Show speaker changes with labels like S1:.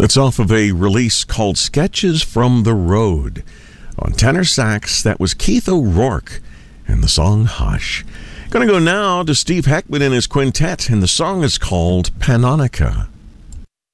S1: That's off of a release called Sketches from the Road. On tenor sax, that was Keith O'Rourke and the song Hush. Gonna go now to Steve Heckman and his quintet, and the song is called Panonica.